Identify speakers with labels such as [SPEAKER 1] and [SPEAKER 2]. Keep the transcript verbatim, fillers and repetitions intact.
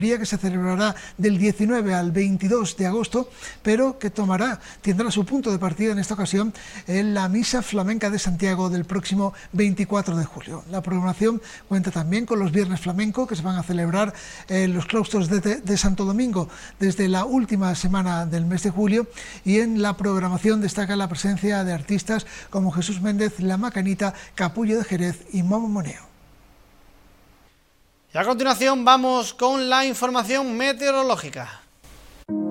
[SPEAKER 1] que se celebrará del diecinueve al veintidós de agosto, pero que tomará, tendrá su punto de partida en esta ocasión en la Misa Flamenca de Santiago del próximo veinticuatro de julio. La programación cuenta también con los Viernes Flamenco, que se van a celebrar en los claustros de, de Santo Domingo desde la última semana del mes de julio, y en la programación destaca la presencia de artistas como Jesús Méndez, La Macanita, Capullo de Jerez y Momo Moneo.
[SPEAKER 2] Y a continuación vamos con la información meteorológica.